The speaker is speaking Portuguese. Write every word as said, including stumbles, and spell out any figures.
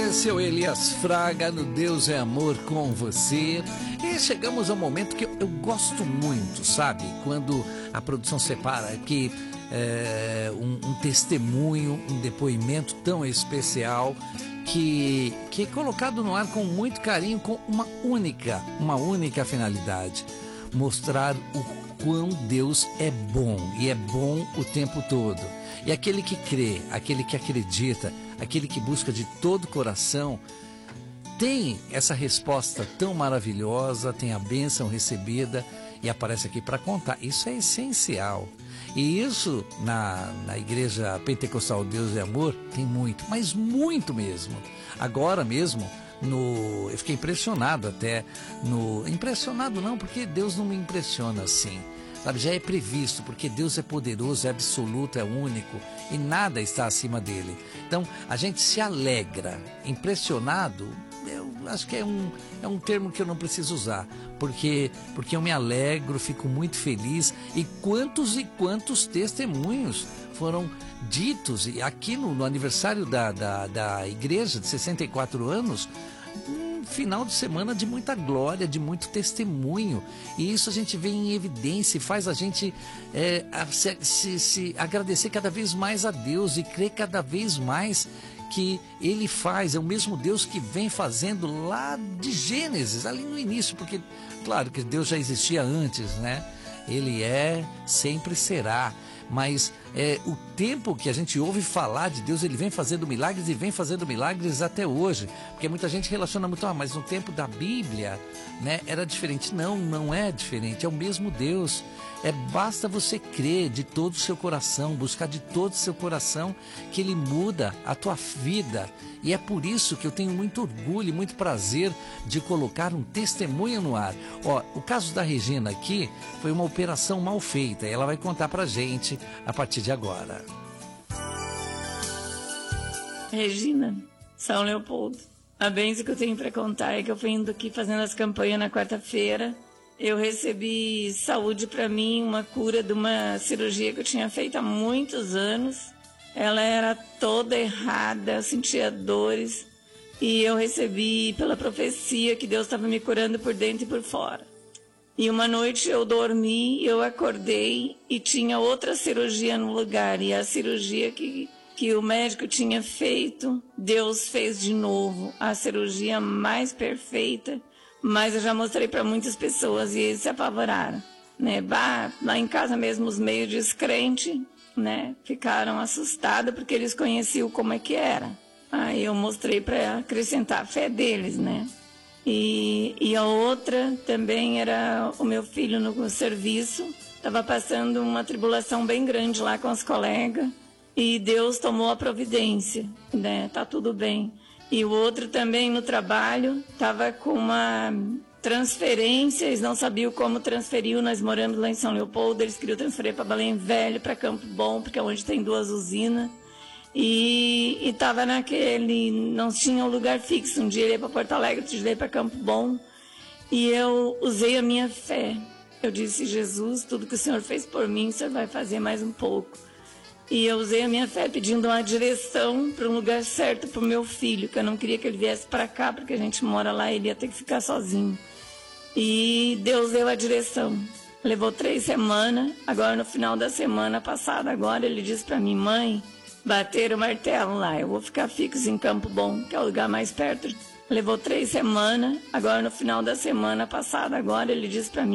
Esse é o Elias Fraga no Deus é Amor com você. E chegamos ao momento que eu, eu gosto muito, sabe? Quando a produção separa aqui é, um, um testemunho, um depoimento tão especial que, que é colocado no ar com muito carinho, com uma única, uma única finalidade: mostrar o quão Deus é bom, e é bom o tempo todo. E aquele que crê, aquele que acredita, aquele que busca de todo o coração, tem essa resposta tão maravilhosa, tem a bênção recebida e aparece aqui para contar. Isso é essencial. E isso na, na Igreja Pentecostal Deus é Amor tem muito, mas muito mesmo. Agora mesmo, no, eu fiquei impressionado até. No, impressionado não, porque Deus não me impressiona assim. Sabe, já é previsto, porque Deus é poderoso, é absoluto, é único e nada está acima dele. Então, a gente se alegra. Impressionado, eu acho que é um, é um termo que eu não preciso usar, porque, porque eu me alegro, fico muito feliz. E quantos e quantos testemunhos foram ditos, e aqui no, no aniversário da, da, da igreja de sessenta e quatro anos, final de semana de muita glória, de muito testemunho, e isso a gente vê em evidência e faz a gente é, se, se, se agradecer cada vez mais a Deus e crer cada vez mais que Ele faz. É o mesmo Deus que vem fazendo lá de Gênesis, ali no início, porque claro que Deus já existia antes, né? Ele é, sempre será. Mas é, o tempo que a gente ouve falar de Deus, Ele vem fazendo milagres e vem fazendo milagres até hoje. Porque muita gente relaciona muito, ah, mas no tempo da Bíblia, né, era diferente. Não, não é diferente, é o mesmo Deus. É, basta você crer de todo o seu coração, buscar de todo o seu coração, que Ele muda a tua vida. E é por isso que eu tenho muito orgulho e muito prazer de colocar um testemunho no ar. Ó, o caso da Regina aqui foi uma operação mal feita, e ela vai contar pra gente a partir de agora. Regina, São Leopoldo. A bênção que eu tenho para contar é que eu fui indo aqui fazendo as campanhas na quarta-feira. Eu recebi saúde para mim, uma cura de uma cirurgia que eu tinha feito há muitos anos. Ela era toda errada, eu sentia dores. E eu recebi pela profecia que Deus estava me curando por dentro e por fora. E uma noite eu dormi, eu acordei e tinha outra cirurgia no lugar. E a cirurgia que, que o médico tinha feito, Deus fez de novo. A cirurgia mais perfeita. Mas eu já mostrei para muitas pessoas e eles se apavoraram, né? Bah, lá em casa mesmo os meio descrentes, né, ficaram assustados porque eles conheciam como é que era. Aí eu mostrei para acrescentar a fé deles, né? E, e a outra também era o meu filho no serviço, estava passando uma tribulação bem grande lá com os colegas e Deus tomou a providência, né? Tá tudo bem. E o outro também no trabalho, estava com uma transferência, eles não sabiam como transferiu, nós moramos lá em São Leopoldo, eles queriam transferir para Belém Velho, para Campo Bom, porque é onde tem duas usinas. E estava naquele, não tinha um lugar fixo, um dia ele ia para Porto Alegre, outro dia ele ia para Campo Bom. E eu usei a minha fé. Eu disse, Jesus, tudo que o Senhor fez por mim, o Senhor vai fazer mais um pouco. E eu usei a minha fé pedindo uma direção para um lugar certo para o meu filho, que eu não queria que ele viesse para cá, porque a gente mora lá e ele ia ter que ficar sozinho. E Deus deu a direção. Levou três semanas, agora no final da semana passada, agora ele disse para mim, mãe, bateram o martelo lá, eu vou ficar fixo em Campo Bom, que é o lugar mais perto. Levou três semanas, agora no final da semana passada, agora ele disse para mim,